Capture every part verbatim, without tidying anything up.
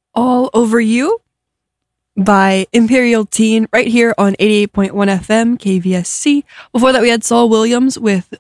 All Over You by Imperial Teen right here on eighty-eight point one F M K V S C. Before that, we had Saul Williams with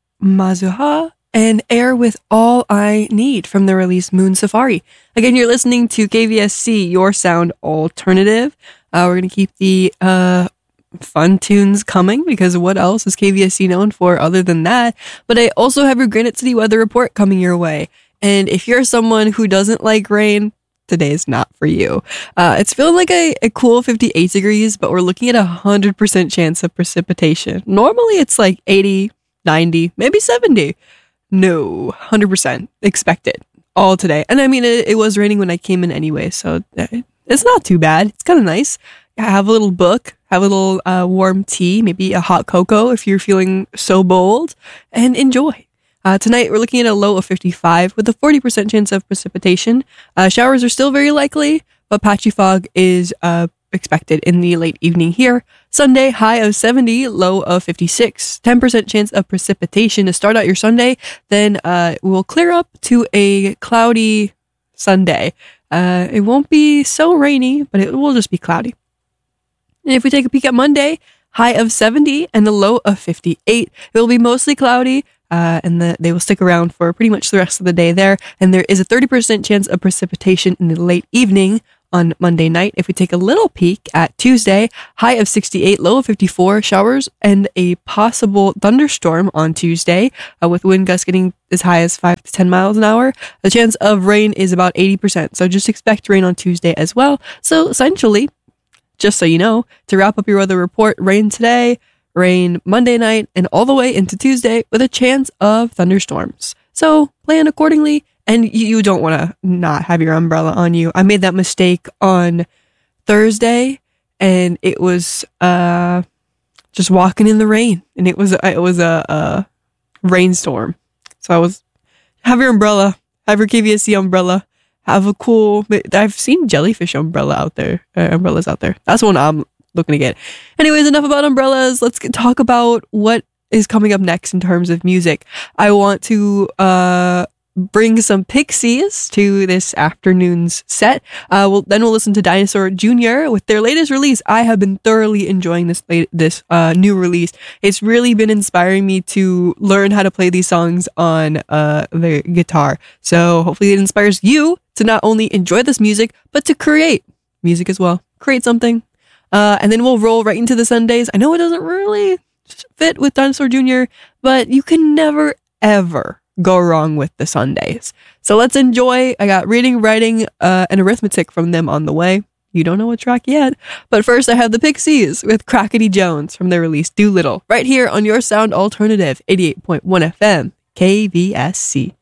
Mazuha and Air with All I Need from the release Moon Safari. Again, you're listening to K V S C, your sound alternative. Uh, we're going to keep the uh, fun tunes coming because what else is K V S C known for other than that? But I also have your Granite City weather report coming your way. And if you're someone who doesn't like rain, today is not for you. Uh, it's feeling like a, a cool fifty-eight degrees, but we're looking at a one hundred percent chance of precipitation. Normally it's like eighty, ninety, maybe seventy. No, one hundred percent expected all today. And I mean, it, it was raining when I came in anyway, so it's not too bad. It's kind of nice. Have a little book, have a little uh, warm tea, maybe a hot cocoa if you're feeling so bold, and enjoy. Uh, tonight, we're looking at a low of fifty-five with a forty percent chance of precipitation. Uh, showers are still very likely, but patchy fog is uh, expected in the late evening here. Sunday, high of seventy, low of fifty-six. ten percent chance of precipitation to start out your Sunday. Then uh, we'll clear up to a cloudy Sunday. Uh, it won't be so rainy, but it will just be cloudy. And if we take a peek at Monday, high of seventy and a low of fifty-eight. It will be mostly cloudy. Uh, and the, they will stick around for pretty much the rest of the day there. And there is a thirty percent chance of precipitation in the late evening on Monday night. If we take a little peek at Tuesday, high of sixty-eight, low of fifty-four, showers and a possible thunderstorm on Tuesday, uh, with wind gusts getting as high as five to ten miles an hour. The chance of rain is about eighty percent. So just expect rain on Tuesday as well. So essentially, just so you know, to wrap up your weather report, rain today, rain Monday night, and all the way into Tuesday with a chance of thunderstorms. So plan accordingly, and you, you don't want to not have your umbrella on you. I made that mistake on Thursday, and it was uh, just walking in the rain, and it was it was a, a rainstorm. So I was, have your umbrella, have your K V S C umbrella, have a cool, I've seen jellyfish umbrella out there, uh, umbrellas out there. That's one I'm looking to get. Anyways, enough about umbrellas. Let's get, talk about what is coming up next in terms of music. I want to uh, bring some Pixies to this afternoon's set. Uh, we'll, then we'll listen to Dinosaur Junior with their latest release. I have been thoroughly enjoying this late, this uh, new release. It's really been inspiring me to learn how to play these songs on uh, the guitar. So hopefully it inspires you to not only enjoy this music, but to create music as well. Create something. Uh, and then we'll roll right into the Sundays. I know it doesn't really fit with Dinosaur Junior, but you can never, ever go wrong with the Sundays. So let's enjoy. I got reading, writing, uh, and arithmetic from them on the way. You don't know what track yet. But first, I have the Pixies with Crackety Jones from their release Doolittle, right here on your sound alternative, eighty-eight point one F M, K V S C.